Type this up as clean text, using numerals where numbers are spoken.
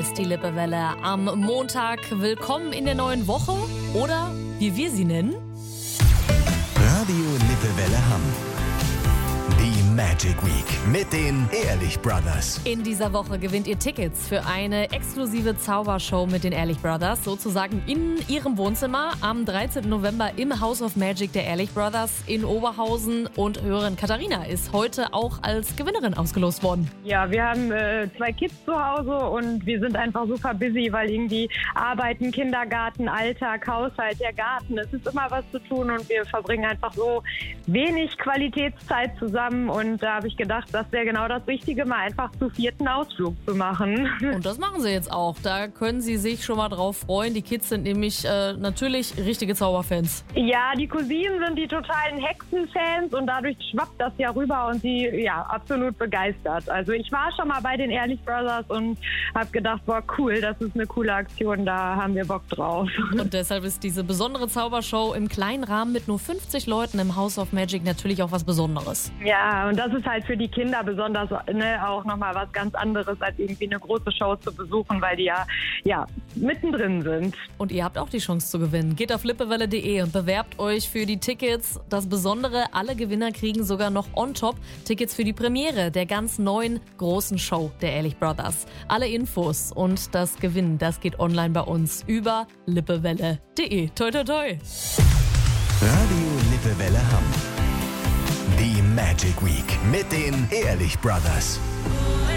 ist die Lippewelle am Montag. Willkommen in der neuen Woche oder wie wir sie nennen. Radio Lippewelle Hamm. Die Magic Week mit den Ehrlich Brothers. In dieser Woche gewinnt ihr Tickets für eine exklusive Zaubershow mit den Ehrlich Brothers, sozusagen in ihrem Wohnzimmer am 13. November im House of Magic der Ehrlich Brothers in Oberhausen. Und Hörerin Katharina ist heute auch als Gewinnerin ausgelost worden. Ja, wir haben 2 Kids zu Hause und wir sind einfach super busy, weil irgendwie Arbeiten, Kindergarten, Alltag, Haushalt, der Garten, es ist immer was zu tun und wir verbringen einfach so wenig Qualitätszeit zusammen und da habe ich gedacht, das wäre genau das Richtige, mal einfach zu 4. Ausflug zu machen. Und das machen sie jetzt auch. Da können sie sich schon mal drauf freuen. Die Kids sind nämlich natürlich richtige Zauberfans. Ja, die Cousinen sind die totalen Hexenfans und dadurch schwappt das ja rüber und sie, ja, absolut begeistert. Also ich war schon mal bei den Ehrlich Brothers und habe gedacht, boah, cool, das ist eine coole Aktion, da haben wir Bock drauf. Und deshalb ist diese besondere Zaubershow im kleinen Rahmen mit nur 50 Leuten im House of Magic natürlich auch was Besonderes. Ja, und das ist halt für die Kinder besonders auch nochmal was ganz anderes, als irgendwie eine große Show zu besuchen, weil die ja mittendrin sind. Und ihr habt auch die Chance zu gewinnen. Geht auf lippewelle.de und bewerbt euch für die Tickets. Das Besondere, alle Gewinner kriegen sogar noch on top Tickets für die Premiere der ganz neuen großen Show der Ehrlich Brothers. Alle Infos und das Gewinnen, das geht online bei uns über lippewelle.de. Toi, toi, toi! Radio Lippewelle Hamm. Die Magic Week mit den Ehrlich Brothers.